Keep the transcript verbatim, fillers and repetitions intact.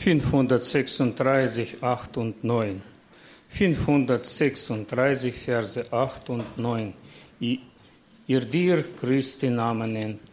fünfhundertsechsunddreißig, acht und neun. fünfhundertsechsunddreißig, Verse acht und neun. Ihr dir Christi Namen nennt.